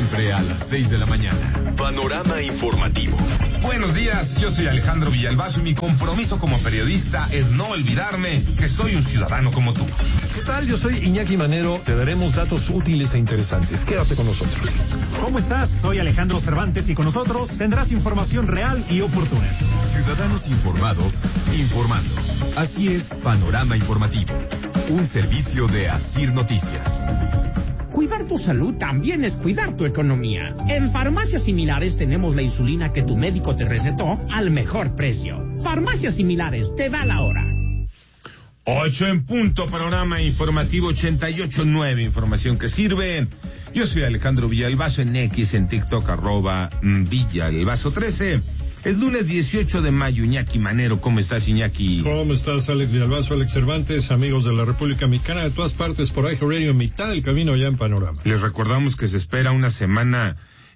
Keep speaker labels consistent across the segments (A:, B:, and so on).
A: Siempre a las 6 de la mañana. Panorama informativo.
B: Buenos días, yo soy Alejandro Villalbazo y mi compromiso como periodista es no olvidarme que soy un ciudadano como tú.
C: ¿Qué tal? Yo soy Iñaki Manero. Te daremos datos útiles e interesantes. Quédate con nosotros.
D: ¿Cómo estás? Soy Alejandro Cervantes y con nosotros tendrás información real y oportuna.
A: Ciudadanos informados, informando. Así es, Panorama Informativo. Un servicio de Asir Noticias.
E: Cuidar tu salud también es cuidar tu economía. En Farmacias Similares tenemos la insulina que tu médico te recetó al mejor precio. Farmacias Similares, te da la hora.
B: 8 en punto, Panorama Informativo 88.9, información que sirve. Yo soy Alejandro Villalbazo en X, en TikTok, @Villalbazo13. Es lunes 18 de mayo, Iñaki Manero. ¿Cómo estás, Iñaki?
C: ¿Cómo estás, Alex Villalbazo, Alex Cervantes, amigos de la República Mexicana, de todas partes, por ahí, Radio, mitad del camino ya en Panorama?
B: Les recordamos que se espera una semana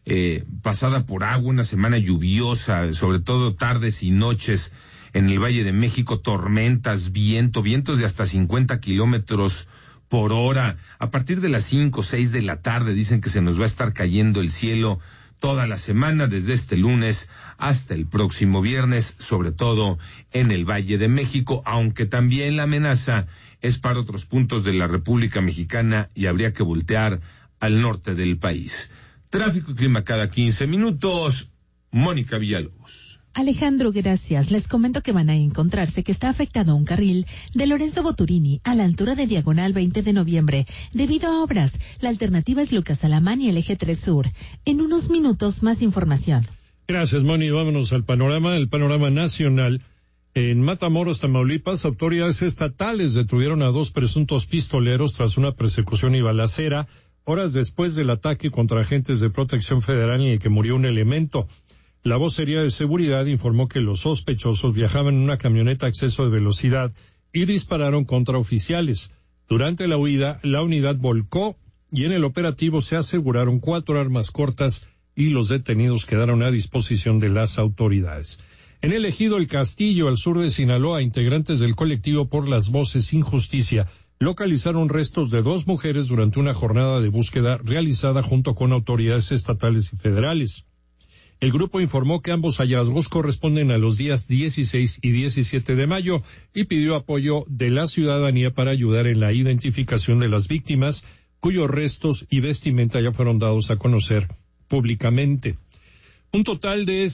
B: pasada por agua, una semana lluviosa, sobre todo tardes y noches en el Valle de México, tormentas, vientos de hasta 50 kilómetros por hora. A partir de las 5 o 6 de la tarde dicen que se nos va a estar cayendo el cielo toda la semana, desde este lunes hasta el próximo viernes, sobre todo en el Valle de México, aunque también la amenaza es para otros puntos de la República Mexicana y habría que voltear al norte del país. Tráfico y clima cada 15 minutos. Mónica Villalobos.
F: Alejandro, gracias. Les comento que van a encontrarse que está afectado un carril de Lorenzo Boturini a la altura de Diagonal 20 de noviembre debido a obras. La alternativa es Lucas Alamán y el Eje 3 Sur. En unos minutos más información.
C: Gracias, Moni. Vámonos al panorama, el panorama nacional. En Matamoros, Tamaulipas, autoridades estatales detuvieron a 2 presuntos pistoleros tras una persecución y balacera, horas después del ataque contra agentes de protección federal en el que murió un elemento. La vocería de seguridad informó que los sospechosos viajaban en una camioneta a exceso de velocidad y dispararon contra oficiales. Durante la huida, la unidad volcó y en el operativo se aseguraron 4 armas cortas y los detenidos quedaron a disposición de las autoridades. En el ejido El Castillo, al sur de Sinaloa, integrantes del colectivo Por las Voces Sin Justicia localizaron restos de 2 mujeres durante una jornada de búsqueda realizada junto con autoridades estatales y federales. El grupo informó que ambos hallazgos corresponden a los días 16 y 17 de mayo y pidió apoyo de la ciudadanía para ayudar en la identificación de las víctimas, cuyos restos y vestimenta ya fueron dados a conocer públicamente. Un total de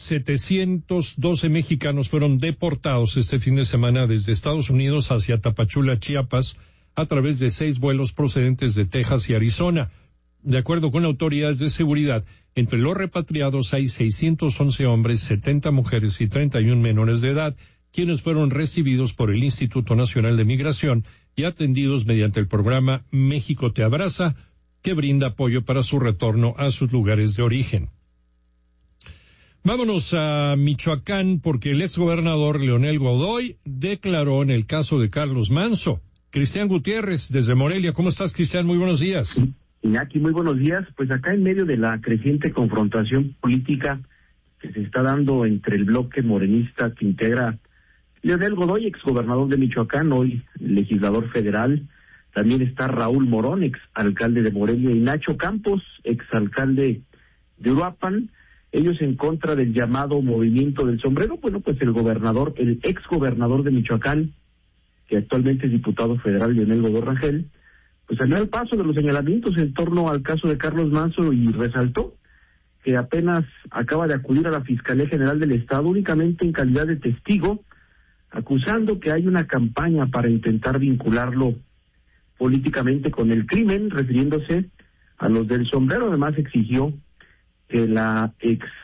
C: 712 mexicanos fueron deportados este fin de semana desde Estados Unidos hacia Tapachula, Chiapas, a través de 6 vuelos procedentes de Texas y Arizona. De acuerdo con autoridades de seguridad, entre los repatriados hay 611 hombres, 70 mujeres y 31 menores de edad, quienes fueron recibidos por el Instituto Nacional de Migración y atendidos mediante el programa México Te Abraza, que brinda apoyo para su retorno a sus lugares de origen. Vámonos a Michoacán, porque el exgobernador Leonel Godoy declaró en el caso de Carlos Manso. Cristian Gutiérrez, desde Morelia. ¿Cómo estás, Cristian? Muy buenos días.
G: Iñaki, muy buenos días. Pues acá en medio de la creciente confrontación política que se está dando entre el bloque morenista que integra Leonel Godoy, exgobernador de Michoacán, hoy legislador federal, también está Raúl Morón, exalcalde de Morelia, y Nacho Campos, exalcalde de Uruapan, ellos en contra del llamado movimiento del sombrero. Bueno, pues el exgobernador de Michoacán, que actualmente es diputado federal, Leonel Godoy Rangel, pues salió al paso de los señalamientos en torno al caso de Carlos Manso y resaltó que apenas acaba de acudir a la Fiscalía General del Estado únicamente en calidad de testigo, acusando que hay una campaña para intentar vincularlo políticamente con el crimen, refiriéndose a los del sombrero. Además exigió que la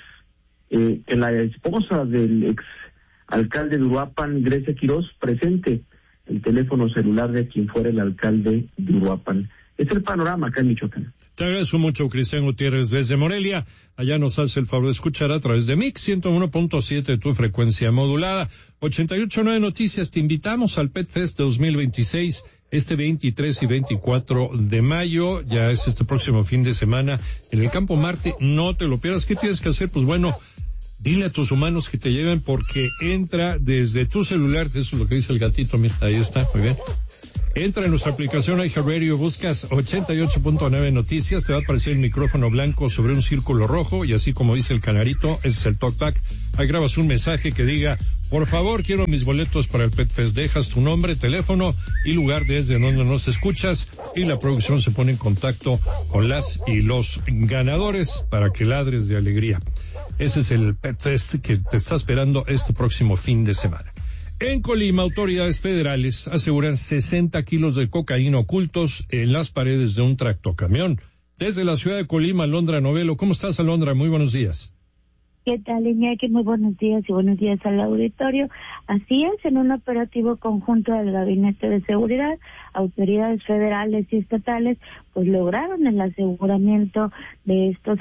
G: esposa del ex alcalde de Uruapan, Grecia Quirós, presente el teléfono celular de quien fuera el alcalde de Uruapan. Es el panorama acá en Michoacán.
C: Te agradezco mucho, Cristian Gutiérrez, desde Morelia. Allá nos hace el favor de escuchar a través de Mix 101.7, tu frecuencia modulada. 88.9 Noticias, te invitamos al Pet Fest 2026, este 23 y 24 de mayo. Ya es este próximo fin de semana en el Campo Marte. No te lo pierdas. ¿Qué tienes que hacer? Pues bueno, dile a tus humanos que te lleven, porque entra desde tu celular, eso es lo que dice el gatito, mira, ahí está, muy bien. Entra en nuestra aplicación iHeartRadio, buscas 88.9 Noticias, te va a aparecer el micrófono blanco sobre un círculo rojo y así como dice el canarito, ese es el talkback. Ahí grabas un mensaje que diga, por favor, quiero mis boletos para el Pet Fest. Dejas tu nombre, teléfono y lugar desde donde nos escuchas y la producción se pone en contacto con las y los ganadores para que ladres de alegría. Ese es el Pet Fest que te está esperando este próximo fin de semana. En Colima, autoridades federales aseguran 60 kilos de cocaína ocultos en las paredes de un tractocamión. Desde la ciudad de Colima, Alondra Novelo. ¿Cómo estás, Alondra? Muy buenos días.
H: ¿Qué tal, Iñaki? Muy buenos días y buenos días al auditorio. Así es, en un operativo conjunto del Gabinete de Seguridad, autoridades federales y estatales, pues lograron el aseguramiento de estos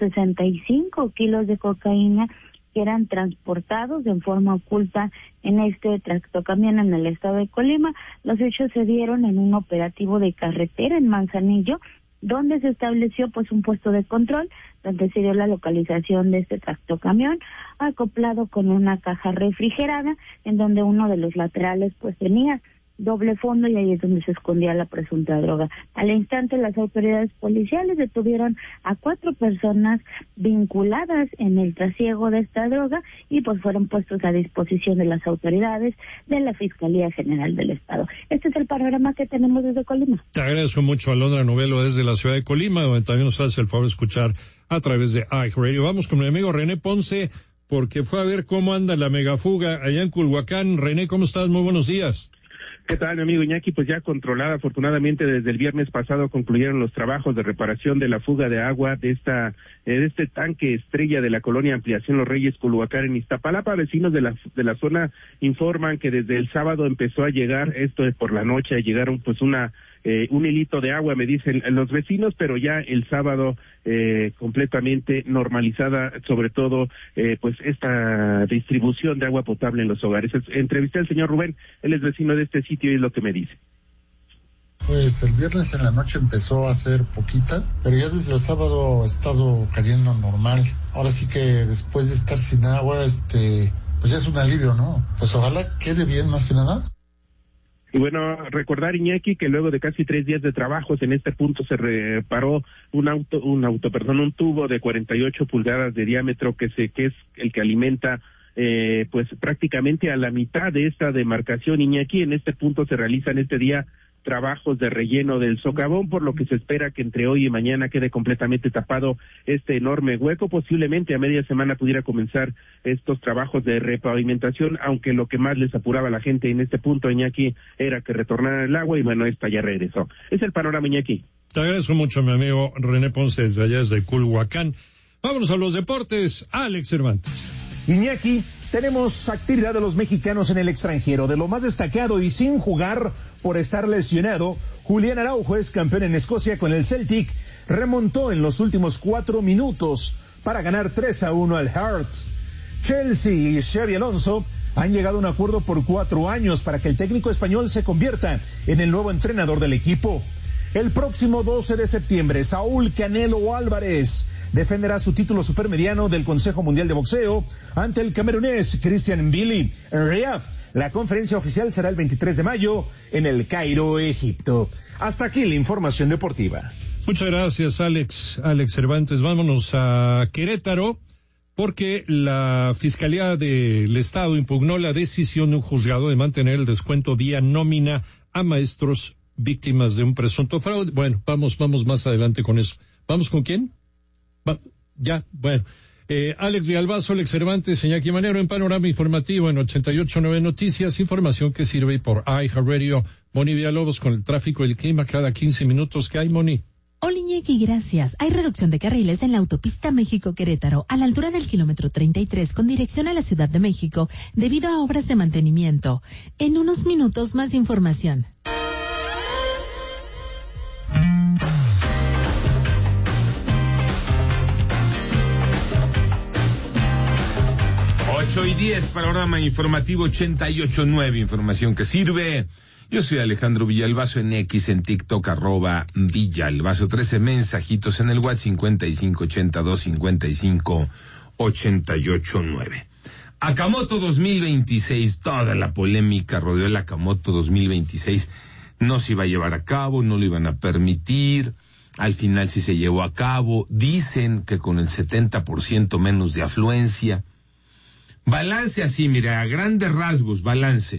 H: 65 kilos de cocaína que eran transportados en forma oculta en este tractocamión en el estado de Colima. Los hechos se dieron en un operativo de carretera en Manzanillo, donde se estableció pues un puesto de control, donde se dio la localización de este tractocamión, acoplado con una caja refrigerada, en donde uno de los laterales pues tenía doble fondo y ahí es donde se escondía la presunta droga. Al instante las autoridades policiales detuvieron a 4 personas vinculadas en el trasiego de esta droga y pues fueron puestos a disposición de las autoridades de la Fiscalía General del Estado. Este es el panorama que tenemos desde Colima. Te
C: agradezco mucho, Alondra Novelo, desde la ciudad de Colima, donde también nos hace el favor de escuchar a través de iHeartRadio. Vamos con mi amigo René Ponce, porque fue a ver cómo anda la megafuga allá en Culhuacán. René, ¿cómo estás? Muy buenos días.
I: ¿Qué tal, mi amigo Iñaki? Pues ya controlada, afortunadamente desde el viernes pasado concluyeron los trabajos de reparación de la fuga de agua de este tanque estrella de la colonia Ampliación Los Reyes, Culhuacán, en Iztapalapa. Vecinos de la zona informan que desde el sábado empezó a llegar, esto es por la noche, llegaron pues un hilito de agua, me dicen los vecinos, pero ya el sábado completamente normalizada, sobre todo pues esta distribución de agua potable en los hogares. Entrevisté al señor Rubén, él es vecino de este sitio y es lo que me dice.
J: Pues el viernes en la noche empezó a ser poquita, pero ya desde el sábado ha estado cayendo normal. Ahora sí que después de estar sin agua, pues ya es un alivio, ¿no? Pues ojalá quede bien más que nada.
I: Y bueno, recordar, Iñaki, que luego de casi 3 días de trabajos en este punto se reparó un tubo de 48 pulgadas de diámetro que es el que alimenta pues prácticamente a la mitad de esta demarcación, Iñaki. En este punto se realizan este día trabajos de relleno del socavón, por lo que se espera que entre hoy y mañana quede completamente tapado este enorme hueco. Posiblemente a media semana pudiera comenzar estos trabajos de repavimentación, aunque lo que más les apuraba a la gente en este punto, Iñaki, era que retornara el agua y bueno, esta ya regresó. Es el panorama, Iñaki.
C: Te agradezco mucho, mi amigo René Ponce, desde allá desde Culhuacán. Vámonos a los deportes, Alex Cervantes.
K: Iñaki, tenemos actividad de los mexicanos en el extranjero. De lo más destacado y sin jugar por estar lesionado, Julián Araujo es campeón en Escocia con el Celtic. Remontó en los últimos 4 minutos para ganar 3-1 al Hearts. Chelsea y Xabi Alonso han llegado a un acuerdo por 4 años para que el técnico español se convierta en el nuevo entrenador del equipo. El próximo 12 de septiembre, Saúl Canelo Álvarez defenderá su título supermediano del Consejo Mundial de Boxeo ante el camerunés Christian Mbili en Riyadh. La conferencia oficial será el 23 de mayo en el Cairo, Egipto. Hasta aquí la información deportiva.
C: Muchas gracias, Alex Cervantes. Vámonos a Querétaro, porque la Fiscalía del Estado impugnó la decisión de un juzgado de mantener el descuento vía nómina a maestros víctimas de un presunto fraude. Bueno, vamos más adelante con eso. ¿Vamos con quién? Alex Villalbazo, Alex Cervantes, Iñaki Manero en Panorama Informativo en 88.9 Noticias, información que sirve por iHeartRadio. Moni Villalobos con el tráfico y el clima cada 15 minutos. ¿Qué hay, Moni?
F: Hola, Iñaki, gracias. Hay reducción de carriles en la autopista México-Querétaro, a la altura del kilómetro 33, con dirección a la Ciudad de México, debido a obras de mantenimiento. En unos minutos, más información.
B: 8:10, Panorama Informativo 88.9, información que sirve. Yo soy Alejandro Villalbazo en X, en TikTok, @Villalbazo, 13 mensajitos en el WhatsApp 5582558889. Akamoto 2026, toda la polémica rodeó el Akamoto 2026. no se iba a llevar a cabo, no lo iban a permitir. Al final sí se llevó a cabo. Dicen que con el 70% menos de afluencia. Balance así, mira, a grandes rasgos, balance.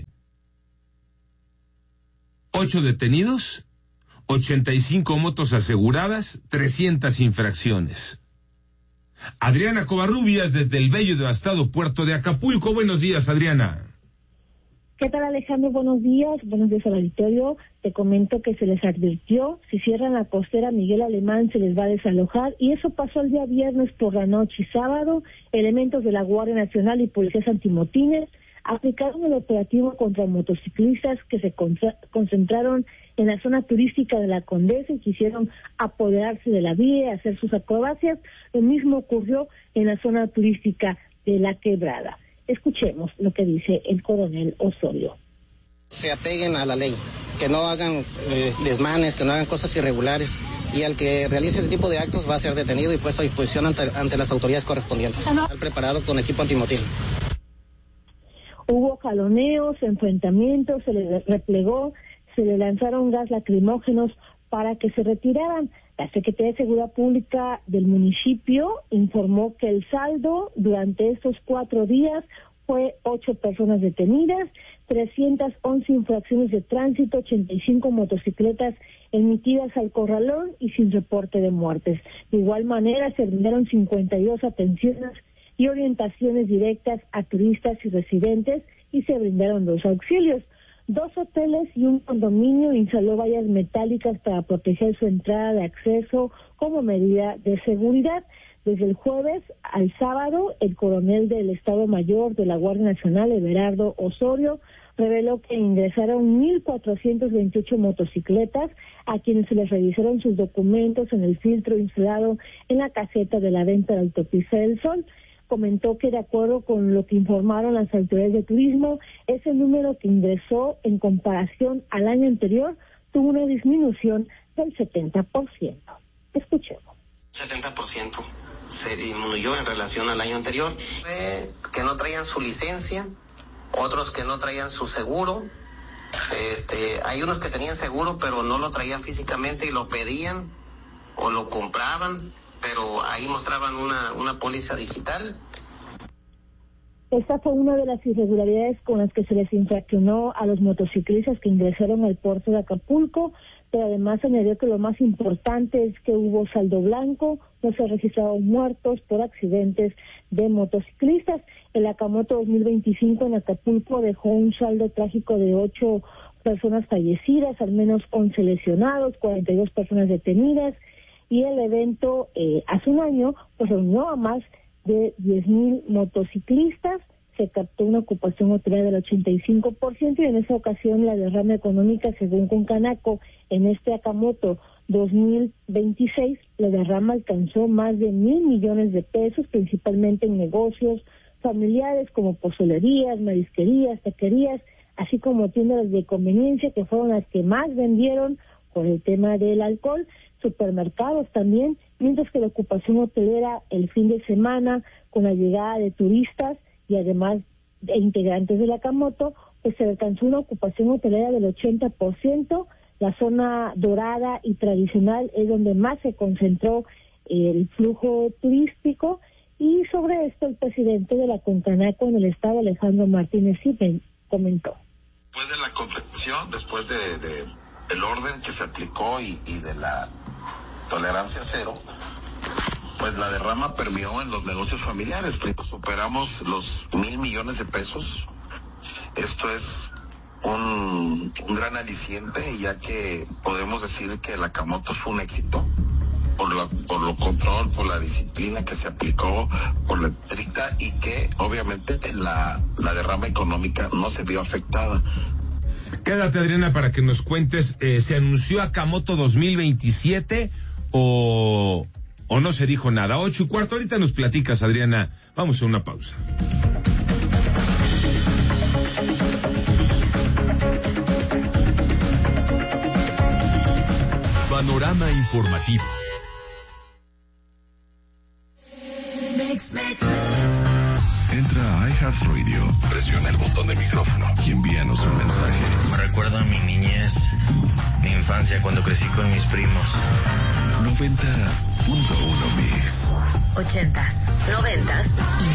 B: 8 detenidos, 85 motos aseguradas, 300 infracciones. Adriana Covarrubias, desde el bello y devastado puerto de Acapulco. Buenos días, Adriana.
L: ¿Qué tal, Alejandro? Buenos días al auditorio. Te comento que se les advirtió, si cierran la costera Miguel Alemán se les va a desalojar, y eso pasó el día viernes por la noche y sábado. Elementos de la Guardia Nacional y policías antimotines aplicaron el operativo contra motociclistas que se concentraron en la zona turística de la Condesa y quisieron apoderarse de la vía y hacer sus acrobacias. Lo mismo ocurrió en la zona turística de La Quebrada. Escuchemos lo que dice el coronel Osorio.
M: Se apeguen a la ley, que no hagan desmanes, que no hagan cosas irregulares, y al que realice este tipo de actos va a ser detenido y puesto a disposición ante las autoridades correspondientes. Están preparados con equipo antimotín.
L: Hubo jaloneos, enfrentamientos, se le replegó, se le lanzaron gas lacrimógenos para que se retiraran. La Secretaría de Seguridad Pública del municipio informó que el saldo durante estos 4 días fue 8 personas detenidas, 311 infracciones de tránsito, 85 motocicletas emitidas al corralón y sin reporte de muertes. De igual manera, se brindaron 52 atenciones y orientaciones directas a turistas y residentes y se brindaron 2 auxilios. 2 hoteles y un condominio instaló vallas metálicas para proteger su entrada de acceso como medida de seguridad. Desde el jueves al sábado, el coronel del Estado Mayor de la Guardia Nacional, Everardo Osorio, reveló que ingresaron 1,428 motocicletas a quienes se les revisaron sus documentos en el filtro instalado en la caseta de la venta de Autopista del Sol. Comentó que de acuerdo con lo que informaron las autoridades de turismo, ese número que ingresó en comparación al año anterior tuvo una disminución del 70%. Escuchemos.
M: 70% se disminuyó en relación al año anterior. Que no traían su licencia, otros que no traían su seguro. Hay unos que tenían seguro pero no lo traían físicamente y lo pedían o lo compraban, pero ahí mostraban una póliza digital.
L: Esta fue una de las irregularidades con las que se les infraccionó a los motociclistas que ingresaron al puerto de Acapulco, pero además añadió que lo más importante es que hubo saldo blanco, no se registraron muertos por accidentes de motociclistas. El Acamoto 2025 en Acapulco dejó un saldo trágico de 8 personas fallecidas, al menos 11 lesionados, 42 personas detenidas, y el evento hace un año pues reunió a más de 10,000 motociclistas. Se captó una ocupación hotelera del 85% y en esa ocasión la derrama económica, según Concanaco, en este Acamoto 2026, la derrama alcanzó más de 1,000 millones de pesos, principalmente en negocios familiares como pozolerías, marisquerías, taquerías, así como tiendas de conveniencia, que fueron las que más vendieron por el tema del alcohol, supermercados también, mientras que la ocupación hotelera el fin de semana, con la llegada de turistas y además de integrantes del Acamoto, pues se alcanzó una ocupación hotelera del 80%. La zona dorada y tradicional es donde más se concentró el flujo turístico, y sobre esto el presidente de la Concanaco en el estado, Alejandro Martínez Sipen, comentó.
N: Después de la confección, después del orden que se aplicó y de la tolerancia cero, pues la derrama permeó en los negocios familiares. Superamos los 1,000 millones de pesos. Esto es un gran aliciente, ya que podemos decir que el Acamoto fue un éxito por lo control, por la disciplina que se aplicó, por la estricta, y que obviamente la derrama económica no se vio afectada.
B: Quédate, Adriana, para que nos cuentes, ¿se anunció Acamoto 2027 o no se dijo nada? 8:15, ahorita nos platicas, Adriana. Vamos a una pausa.
A: Panorama informativo.
O: Entra a iHeartRadio, presiona el botón de micrófono y envíanos un mensaje.
P: Me recuerda a mi niñez, mi infancia cuando crecí con mis primos.
O: 90.1 Mix.
Q: 80s, 90s y